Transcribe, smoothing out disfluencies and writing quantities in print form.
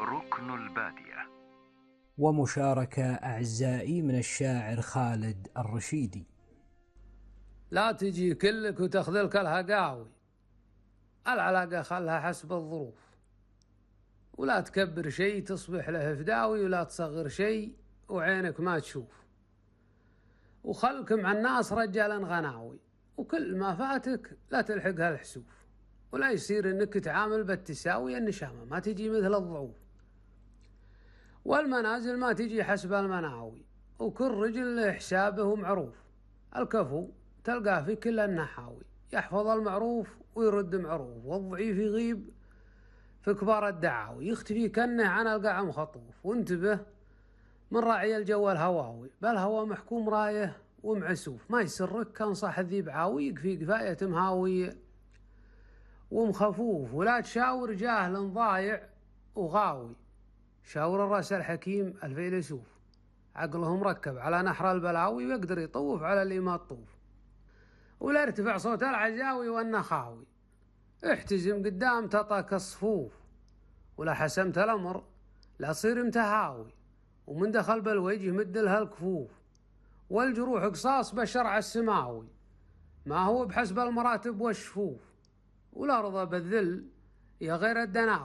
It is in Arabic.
ركن البادية. ومشاركة أعزائي من الشاعر خالد الرشيدي. لا تجي كلك وتخذلك الهقاوي، العلاقة خلها حسب الظروف، ولا تكبر شيء تصبح له فداوي، ولا تصغر شيء وعينك ما تشوف، وخلك مع الناس رجالا غناوي، وكل ما فاتك لا تلحق هالحسوف، ولا يصير انك تعامل بالتساوي، النشامة ما تجي مثل الضعوف، والمنازل ما تجي حسب المناوي، وكل رجل له حسابه ومعروف، الكفو تلقاه في كل النحاوي، يحفظ المعروف ويرد معروف، والضعيف يغيب في كبار الدعاوي، يختفي كنه عن القاع مخطوف، وانتبه من راعي الجو الهواوي، بل هو محكوم رايه ومعسوف، ما يسرك كان صاح الذيب عاوي، يكفي كفاية مهاوي ومخفوف، ولا تشاور جاهل ضايع وغاوي، شاور الرأس الحكيم الفيلسوف، عقله مركب على نحر البلاوي، ويقدر يطوف على اللي ما تطوف، ولا ارتفع صوت العزاوي والنخاوي، احتزم قدام تطاك الصفوف، ولا حسمت الأمر لا تصير متهاوي، ومن دخل بالوجه مد لها الكفوف، والجروح قصاص بالشرع السماوي، ما هو بحسب المراتب والشفوف، ولا رضى بالذل يا غير الدناوي.